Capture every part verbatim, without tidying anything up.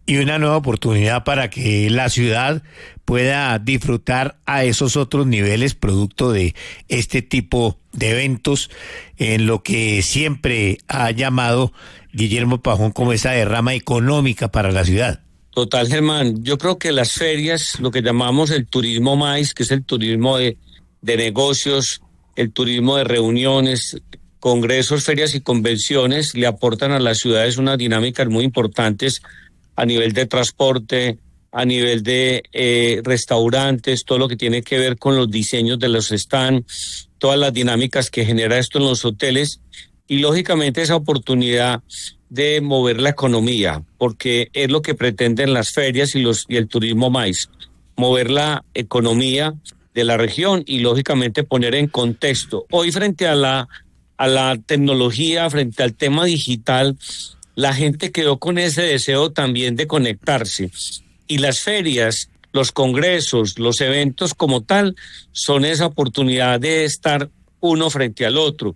Y una nueva oportunidad para que la ciudad pueda disfrutar a esos otros niveles producto de este tipo de eventos, en lo que siempre ha llamado Guillermo Pajón como esa derrama económica para la ciudad. Total, Germán, yo creo que las ferias, lo que llamamos el turismo maíz, que es el turismo de, de negocios, el turismo de reuniones, congresos, ferias y convenciones, le aportan a las ciudades unas dinámicas muy importantes a nivel de transporte, a nivel de eh, restaurantes, todo lo que tiene que ver con los diseños de los stands, todas las dinámicas que genera esto en los hoteles y lógicamente esa oportunidad de mover la economía, porque es lo que pretenden las ferias y los y el turismo maíz, mover la economía de la región y lógicamente poner en contexto. Hoy frente a la a la tecnología, frente al tema digital, la gente quedó con ese deseo también de conectarse. Y las ferias, los congresos, los eventos como tal, son esa oportunidad de estar uno frente al otro.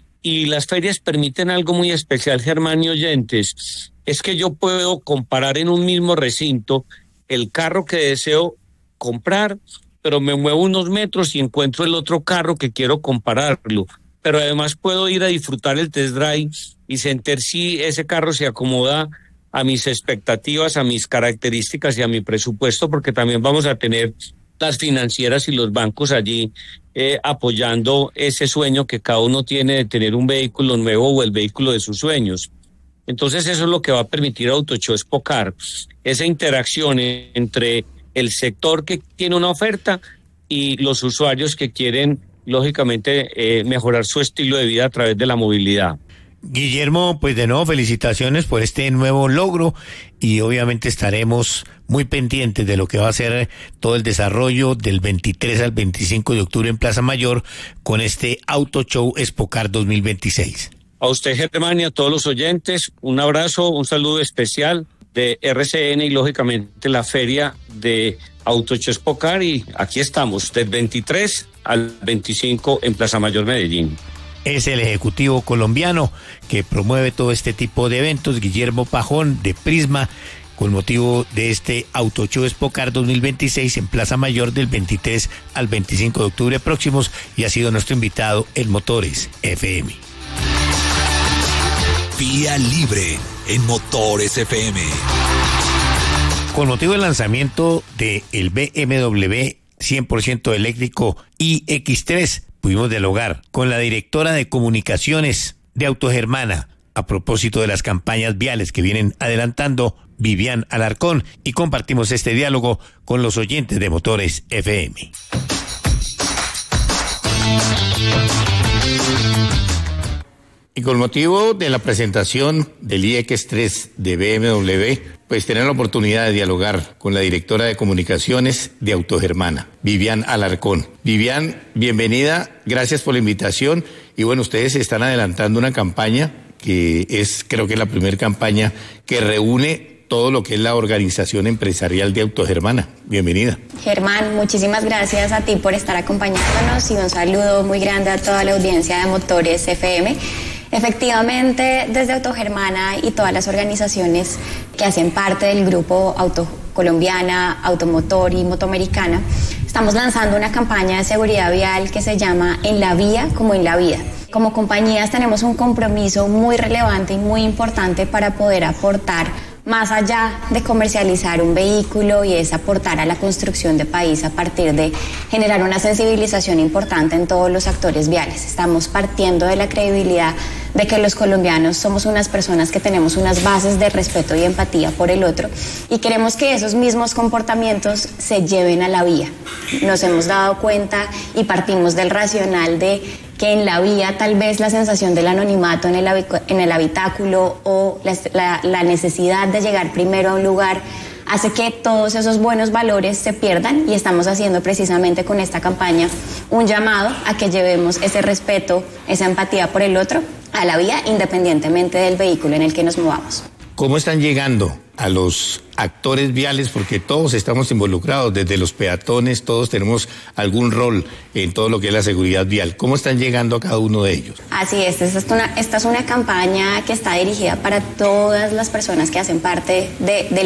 Y las ferias permiten algo muy especial, Germán y oyentes, es que yo puedo comparar en un mismo recinto el carro que deseo comprar, pero me muevo unos metros y encuentro el otro carro que quiero compararlo. Pero además puedo ir a disfrutar el test drive y sentir si ese carro se acomoda a mis expectativas, a mis características y a mi presupuesto, porque también vamos a tener las financieras y los bancos allí eh, apoyando ese sueño que cada uno tiene de tener un vehículo nuevo o el vehículo de sus sueños. Entonces eso es lo que va a permitir AutoShow Expocar, esa interacción entre el sector que tiene una oferta y los usuarios que quieren lógicamente eh, mejorar su estilo de vida a través de la movilidad. Guillermo, pues de nuevo felicitaciones por este nuevo logro y obviamente estaremos muy pendientes de lo que va a ser todo el desarrollo del veintitrés al veinticinco de octubre en Plaza Mayor con este AutoShow Expocar dos mil veintiséis. A usted, Germán, y a todos los oyentes, un abrazo, un saludo especial de R C N y lógicamente la feria de AutoShow Expocar, y aquí estamos del veintitrés al veinticinco en Plaza Mayor Medellín. Es el ejecutivo colombiano que promueve todo este tipo de eventos, Guillermo Pajón de Prisma, con motivo de este AutoShow Expocar dos mil veintiséis en Plaza Mayor del veintitrés al veinticinco de octubre próximos, y ha sido nuestro invitado en Motores F M. Vía Libre en Motores F M. Con motivo del lanzamiento del B M W cien por ciento eléctrico i equis tres, pudimos dialogar con la directora de comunicaciones de Autogermana a propósito de las campañas viales que vienen adelantando, Vivian Alarcón, y compartimos este diálogo con los oyentes de Motores F M. Y con motivo de la presentación del i equis tres de B M W, pues tener la oportunidad de dialogar con la directora de comunicaciones de Autogermana, Vivian Alarcón. Vivian, bienvenida, gracias por la invitación. Y bueno, ustedes están adelantando una campaña que es, creo que es la primera campaña que reúne todo lo que es la organización empresarial de Autogermana. Bienvenida. Germán, muchísimas gracias a ti por estar acompañándonos y un saludo muy grande a toda la audiencia de Motores F M. Efectivamente, desde Autogermana y todas las organizaciones que hacen parte del grupo Auto Colombiana, Automotor y Motoamericana, estamos lanzando una campaña de seguridad vial que se llama En la Vía como en la Vida. Como compañías tenemos un compromiso muy relevante y muy importante para poder aportar más allá de comercializar un vehículo, y es aportar a la construcción de país a partir de generar una sensibilización importante en todos los actores viales. Estamos partiendo de la credibilidad de que los colombianos somos unas personas que tenemos unas bases de respeto y empatía por el otro, y queremos que esos mismos comportamientos se lleven a la vía. Nos hemos dado cuenta y partimos del racional de que en la vía tal vez la sensación del anonimato en el, en el habitáculo o la, la, la necesidad de llegar primero a un lugar hace que todos esos buenos valores se pierdan, y estamos haciendo precisamente con esta campaña un llamado a que llevemos ese respeto, esa empatía por el otro a la vía, independientemente del vehículo en el que nos movamos. ¿Cómo están llegando a los actores viales? Porque todos estamos involucrados, desde los peatones, todos tenemos algún rol en todo lo que es la seguridad vial. ¿Cómo están llegando a cada uno de ellos? Así es, esta es una, esta es una campaña que está dirigida para todas las personas que hacen parte de, de